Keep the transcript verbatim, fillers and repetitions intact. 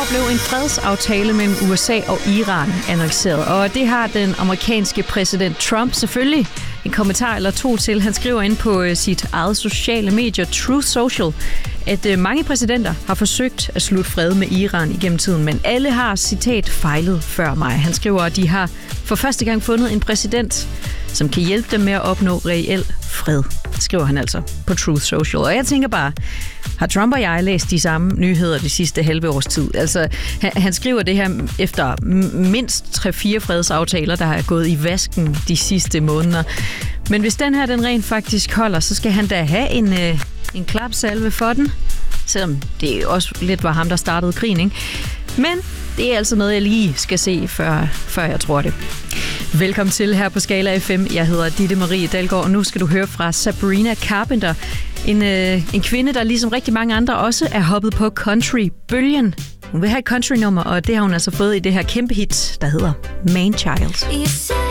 blev en fredsaftale mellem U S A og Iran annonceret, og det har den amerikanske præsident Trump selvfølgelig en kommentar eller to til. Han skriver ind på sit eget sociale medie Truth Social, at mange præsidenter har forsøgt at slutte fred med Iran igennem tiden, men alle har, citat, fejlet før mig. Han skriver, at de har for første gang fundet en præsident, som kan hjælpe dem med at opnå reel fred, skriver han altså på Truth Social. Og jeg tænker bare, har Trump og jeg læst de samme nyheder de sidste halve års tid? Altså, han, han skriver det her efter mindst tre-fire fredsaftaler, der har gået i vasken de sidste måneder. Men hvis den her, den rent faktisk holder, så skal han da have en, øh, en klapsalve for den. Selvom det også lidt var ham, der startede krigen, ikke? Men det er altså noget, jeg lige skal se, før, før jeg tror det. Velkommen til her på Skala F M. Jeg hedder Ditte Marie Dalgaard, og nu skal du høre fra Sabrina Carpenter. En, øh, en kvinde, der ligesom rigtig mange andre også er hoppet på country-bølgen. Hun vil have et country-nummer, og det har hun altså fået i det her kæmpe hit, der hedder Man Child.